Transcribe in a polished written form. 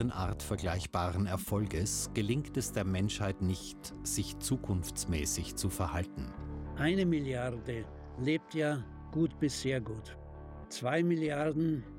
Art vergleichbaren Erfolges gelingt es der Menschheit nicht, sich zukunftsmäßig zu verhalten. 1 Milliarde lebt ja gut bis sehr gut. 2 Milliarden